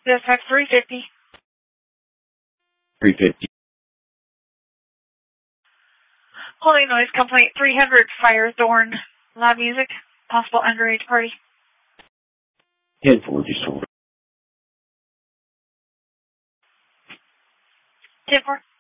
Dispatch 350. 350. Holding noise complaint 300 Firethorn. Loud music. Possible underage party. 10-4, just hold. 10-4.